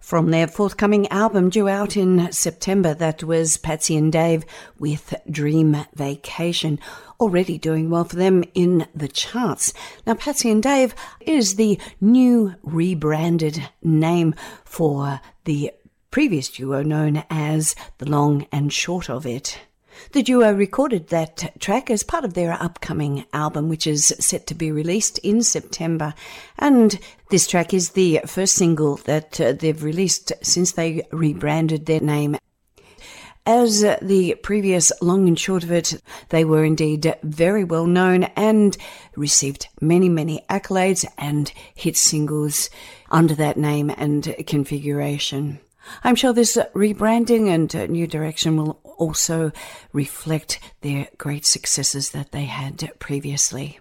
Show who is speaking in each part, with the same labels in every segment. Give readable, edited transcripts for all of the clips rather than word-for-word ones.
Speaker 1: From their forthcoming album due out in September, that was Patsy and Dave with Dream Vacation, already doing well for them in the charts. Now, Patsy and Dave is the new rebranded name for the previous duo known as The Long and Short of It. The duo recorded that track as part of their upcoming album, which is set to be released in September. And this track is the first single that they've released since they rebranded their name. As the previous Long and Short of It, they were indeed very well known and received many, many accolades and hit singles under that name and configuration. I'm sure this rebranding and new direction will also reflect their great successes that they had previously.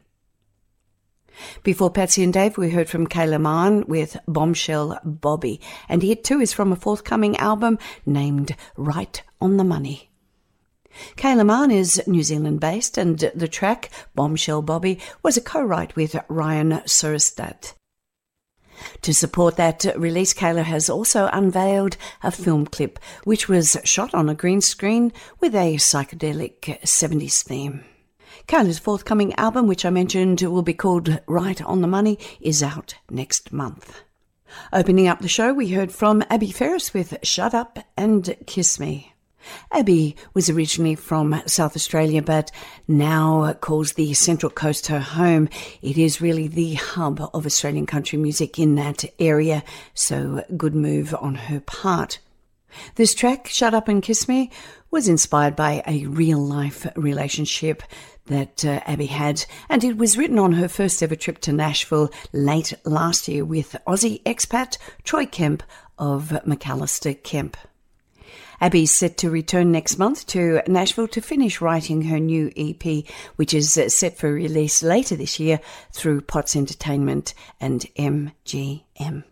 Speaker 1: Before Patsy and Dave, we heard from Kayla Mann with Bombshell Bobby, and it too is from a forthcoming album named Right on the Money. Kayla Mann is New Zealand-based, and the track Bombshell Bobby was a co-write with Ryan Surestadt. To support that release, Kayla has also unveiled a film clip which was shot on a green screen with a psychedelic 70s theme. Kayla's forthcoming album, which I mentioned will be called Right on the Money, is out next month. Opening up the show, we heard from Abby Ferris with Shut Up and Kiss Me. Abby was originally from South Australia, but now calls the Central Coast her home. It is really the hub of Australian country music in that area, so good move on her part. This track, Shut Up and Kiss Me, was inspired by a real-life relationship that Abby had, and it was written on her first ever trip to Nashville late last year with Aussie expat Troy Kemp of McAllister Kemp. Abby's set to return next month to Nashville to finish writing her new EP, which is set for release later this year through Potts Entertainment and MGM.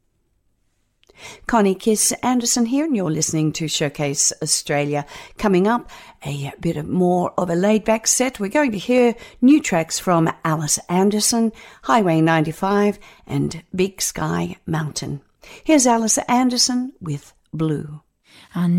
Speaker 1: Connie Kiss Anderson here, and you're listening to Showcase Australia. Coming up, a bit more of a laid-back set. We're going to hear new tracks from Alice Anderson, Highway 95, and Big Sky Mountain. Here's Alice Anderson with Blue.
Speaker 2: I